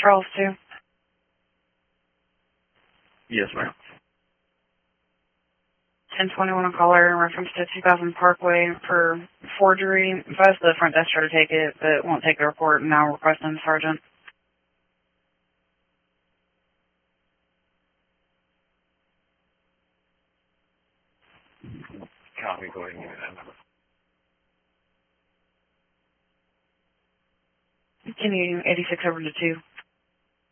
Charles 2. Yes, ma'am. 1021 on caller in reference to 2000 Parkway for forgery. Advised the front desk to take it, but won't take the report, and now requesting the sergeant. Copy, go ahead and give me that number. Can you 86 over to 2?